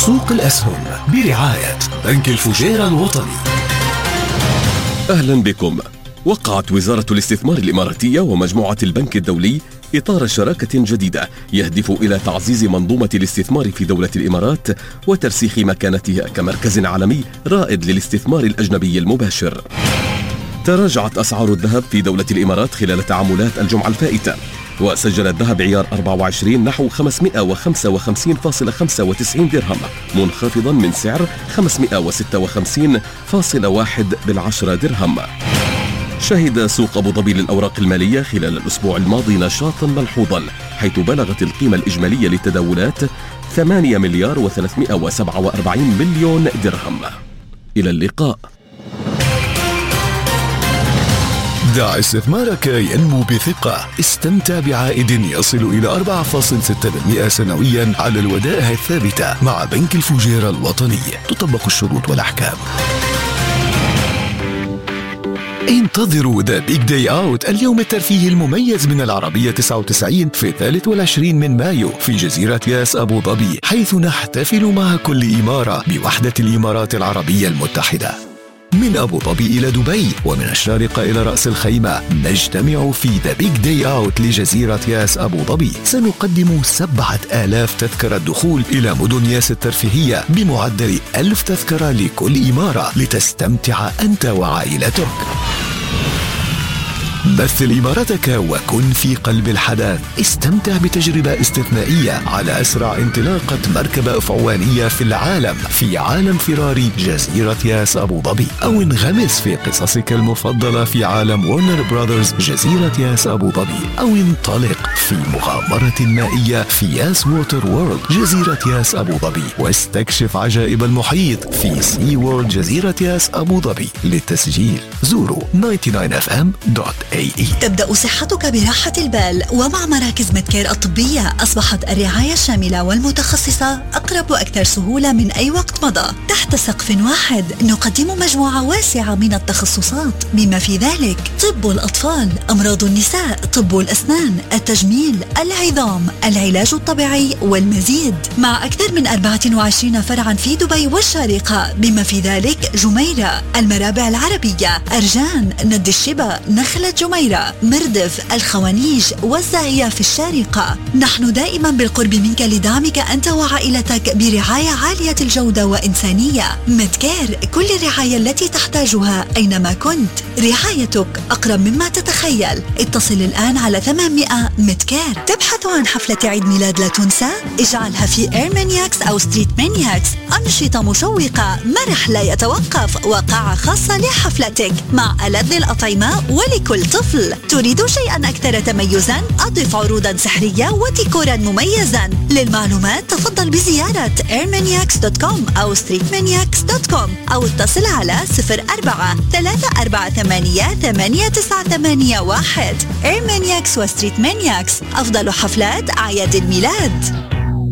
سوق الأسهم برعاية بنك الفجيرة الوطني. أهلا بكم. وقعت وزارة الاستثمار الإماراتية ومجموعة البنك الدولي إطار شراكة جديدة يهدف إلى تعزيز منظومة الاستثمار في دولة الإمارات وترسيخ مكانتها كمركز عالمي رائد للاستثمار الأجنبي المباشر. تراجعت أسعار الذهب في دولة الإمارات خلال تعاملات الجمعة الفائتة، وسجل الذهب عيار 24 نحو 555.95 درهم، منخفضا من سعر 556.1 درهم. شهد سوق أبو ظبي للأوراق المالية خلال الأسبوع الماضي نشاطا ملحوظا، حيث بلغت القيمة الإجمالية للتداولات 8 مليار و347 مليون درهم. إلى اللقاء. دع استثمارك ينمو بثقة. استمتع بعائد يصل إلى 4.6% سنويا على الودائع الثابتة مع بنك الفجيرة الوطني. تطبق الشروط والأحكام. انتظروا ذا بيج داي اوت، اليوم الترفيهي المميز من العربية 99 في 23 من مايو في جزيرة ياس أبو ظبي، حيث نحتفل مع كل إمارة بوحدة الإمارات العربية المتحدة. من أبو ظبي إلى دبي ومن الشارقة إلى رأس الخيمة نجتمع في ذا بيج داي أوت لجزيرة ياس أبو ظبي. سنقدم 7,000 تذكرة دخول إلى مدن ياس الترفيهية بمعدل 1,000 تذكرة لكل إمارة لتستمتع أنت وعائلتك. مثل إمارتك وكن في قلب الحدث. استمتع بتجربة استثنائية على أسرع انطلاقة مركبة أفعوانية في العالم في عالم فراري جزيرة ياس أبو ظبي، أو انغمس في قصصك المفضلة في عالم وورنر براذرز جزيرة ياس أبو ظبي، أو انطلق في مغامرة مائية في ياس ووتر وورلد جزيرة ياس أبو ظبي، واستكشف عجائب المحيط في سي وورلد جزيرة ياس أبو ظبي. للتسجيل زوروا 99fm.ae. تبدأ صحتك براحة البال، ومع مراكز ميدكير الطبية أصبحت الرعاية الشاملة والمتخصصة أقرب وأكثر سهولة من أي وقت مضى. تحت سقف واحد نقدم مجموعة واسعة من التخصصات، بما في ذلك طب الأطفال، أمراض النساء، طب الأسنان، التجميل، العظام، العلاج الطبيعي والمزيد، مع أكثر من 24 فرعا في دبي والشارقة، بما في ذلك جميرة، المرابع العربية، أرجان، ند الشبا، نخلة جميرة، مردف، الخوانيج والزاهية في الشارقة. نحن دائما بالقرب منك لدعمك أنت وعائلتك برعاية عالية الجودة وإنسانية. ميدكير، كل الرعاية التي تحتاجها أينما كنت. رعايتك أقرب مما تتخيل. اتصل الآن على 800 ميدكير. تبحث عن حفلة عيد ميلاد لا تنسى؟ اجعلها في ايرمانياكس أو ستريت مانياكس. أنشطة مشوقة، مرح لا يتوقف، وقاعة خاصة لحفلتك مع ألذ الأطعمة ولكل طفل. تريد شيئا أكثر تميزا؟ أضف عروضا سحرية وديكورا مميزا. للمعلومات تفضل بزيارة airmaniacs.com أو streetmaniacs.com أو اتصل على 04-348-89881. Airmaniacs وستريت مانياكس، أفضل حفلات أعياد الميلاد.